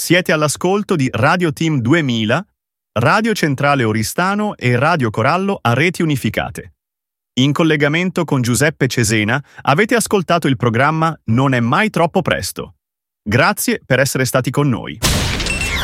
Siete all'ascolto di Radio Team 2000, Radio Centrale Oristano e Radio Corallo a reti unificate. In collegamento con Giuseppe Cesena avete ascoltato il programma Non è mai troppo presto. Grazie per essere stati con noi.